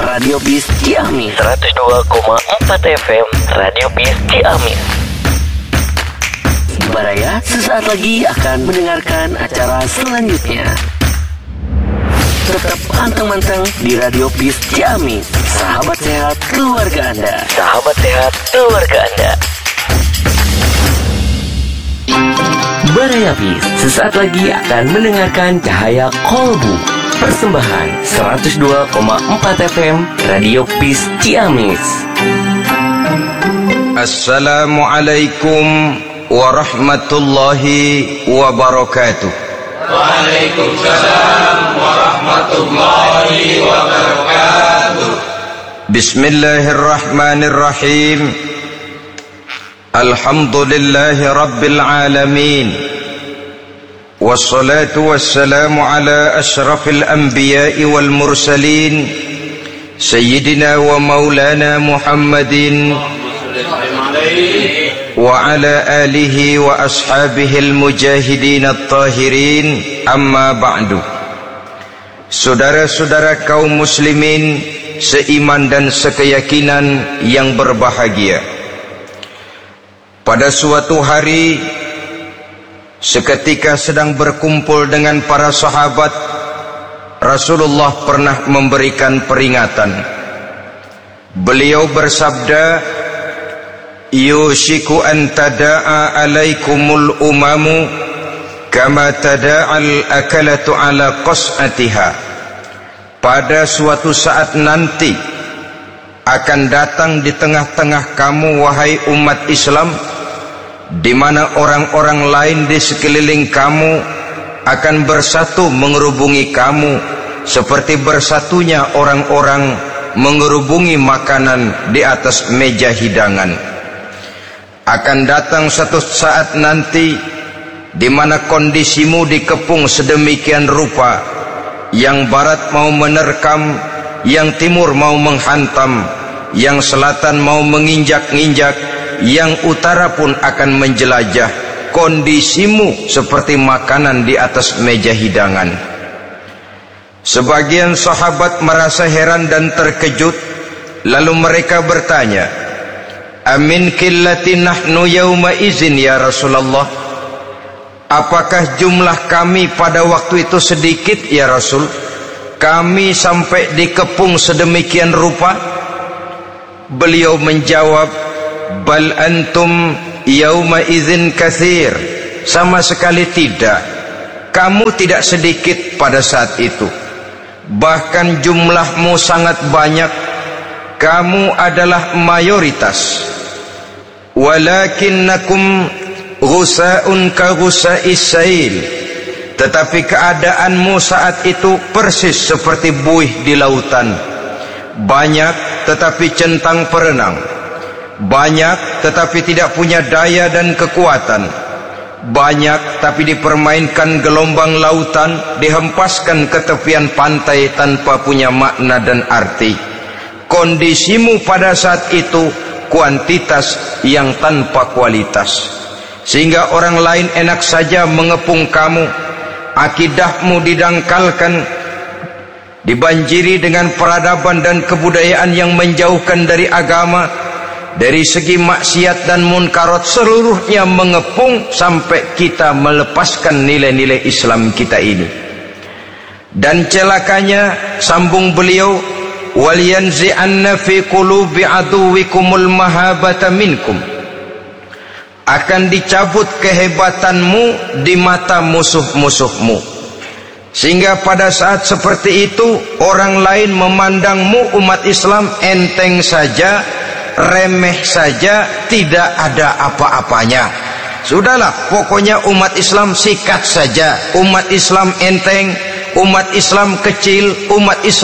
Radio BIS Ciamis 102,4 FM Radio BIS Ciamis. Baraya sesaat lagi akan mendengarkan acara selanjutnya. Tetap pantang-pantang di Radio BIS Ciamis. Sahabat sehat keluarga Anda. Sahabat sehat keluarga Anda. Baraya BIS sesaat lagi akan mendengarkan Cahaya Kolbu. Persembahan 102,4 FM Radio BIS Ciamis. Assalamualaikum warahmatullahi wabarakatuh. Waalaikumsalam warahmatullahi wabarakatuh. Bismillahirrahmanirrahim. Alhamdulillahi rabbil alamin. Wassalatu wassalamu ala ashrafil anbiya'i wal mursalin Sayyidina wa maulana Muhammadin wa ala alihi wa ashabihil mujahidin at-tahirin, amma ba'du. Saudara-saudara kaum muslimin seiman dan sekeyakinan yang berbahagia, pada suatu hari seketika sedang berkumpul dengan para sahabat, Rasulullah pernah memberikan peringatan. Beliau bersabda, yushiku an tada'a alaikumul umamu kama tada'al akalatu ala qas'atiha. Pada suatu saat nanti akan datang di tengah-tengah kamu, wahai umat Islam, di mana orang-orang lain di sekeliling kamu akan bersatu mengerubungi kamu seperti bersatunya orang-orang mengerubungi makanan di atas meja hidangan. Akan datang satu saat nanti di mana kondisimu dikepung sedemikian rupa, yang barat mau menerkam, yang timur mau menghantam, yang selatan mau menginjak-injak, yang utara pun akan menjelajah. Kondisimu seperti makanan di atas meja hidangan. Sebagian sahabat merasa heran dan terkejut, lalu mereka bertanya, amin qillati nahnu yawma izin ya Rasulullah? Apakah jumlah kami pada waktu itu sedikit ya Rasul? Kami sampai dikepung sedemikian rupa? Beliau menjawab, bal antum yauma idzin katsir. Sama sekali tidak. Kamu tidak sedikit pada saat itu. Bahkan jumlahmu sangat banyak. Kamu adalah mayoritas. Walakinnakum ghusa'un ka ghusa'is sail. Tetapi keadaanmu saat itu persis seperti buih di lautan. Banyak tetapi centang perenang. Banyak tetapi tidak punya daya dan kekuatan. Banyak tapi dipermainkan gelombang lautan, dihempaskan ke tepian pantai tanpa punya makna dan arti. Kondisimu pada saat itu kuantitas yang tanpa kualitas, sehingga orang lain enak saja mengepung kamu. Akidahmu didangkalkan, dibanjiri dengan peradaban dan kebudayaan yang menjauhkan dari agama. Dari segi maksiat dan munkarat seluruhnya mengepung sampai kita melepaskan nilai-nilai Islam kita ini. Dan celakanya, sambung beliau, wal yanzi'anna fi qulubi aduwikumul mahabata minkum. Akan dicabut kehebatanmu di mata musuh-musuhmu, sehingga pada saat seperti itu orang lain memandangmu umat Islam enteng saja, remeh saja, tidak ada apa-apanya. Sudahlah, pokoknya umat Islam sikat saja. Umat Islam enteng, umat Islam kecil, umat Islam